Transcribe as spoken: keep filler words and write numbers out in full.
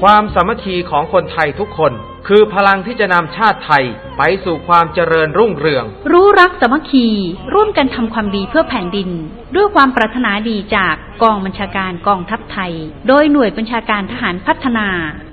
ความสามัคคีของคนไทยทุกคนคือพลังที่จะนำชาติไทยไปสู่ความเจริญรุ่งเรืองรู้รักสามัคคีร่วมกันทำความดีเพื่อแผ่นดินด้วยความปรารถนาดีจากกองบัญชาการกองทัพไทยโดยหน่วยบัญชาการทหารพัฒนา